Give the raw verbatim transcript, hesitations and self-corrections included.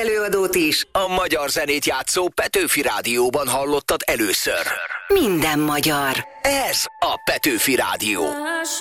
előadót is a magyar zenét játszó Petőfi Rádióban hallottad először. Minden magyar. Ez a Petőfi Rádió.